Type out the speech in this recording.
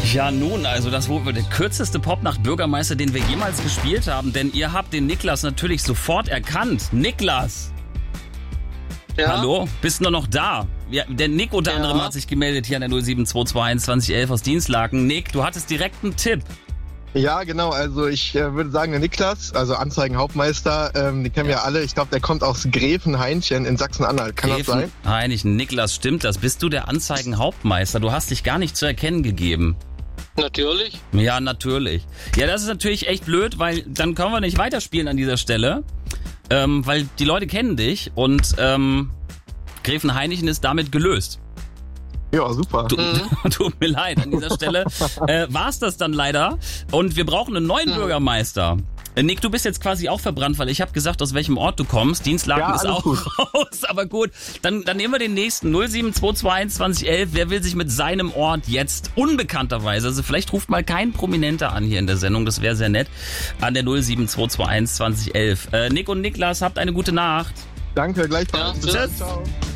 Ja nun, also das war der kürzeste Popnacht-Bürgermeister, den wir jemals gespielt haben, denn ihr habt den Niklas natürlich sofort erkannt. Niklas! Ja? Hallo? Bist du noch da? Ja, der Nick unter anderem hat sich gemeldet hier an der 072212011 aus Dienstlaken. Nick, du hattest direkt einen Tipp. Ja, genau, also ich würde sagen, der Niklas, also Anzeigenhauptmeister, den kennen wir ja alle. Ich glaube, der kommt aus Gräfenhainchen in Sachsen-Anhalt. Kann das sein? Gräfenhainchen, Niklas, stimmt das? Bist du der Anzeigenhauptmeister? Du hast dich gar nicht zu erkennen gegeben. Natürlich. Ja, natürlich. Ja, das ist natürlich echt blöd, weil dann können wir nicht weiterspielen an dieser Stelle, weil die Leute kennen dich und Gräfenhainchen ist damit gelöst. Ja, super. Tut mir leid, an dieser Stelle war's das dann leider. Und wir brauchen einen neuen Bürgermeister. Nick, du bist jetzt quasi auch verbrannt, weil ich habe gesagt, aus welchem Ort du kommst. Dienstlaken ist auch raus, aber gut. Dann nehmen wir den nächsten. 072212011. Wer will sich mit seinem Ort jetzt unbekannterweise, also vielleicht ruft mal kein Prominenter an hier in der Sendung, das wäre sehr nett, an der 072212011. Nick und Niklas, habt eine gute Nacht. Danke, gleichfalls. Ja, tschüss. Ciao.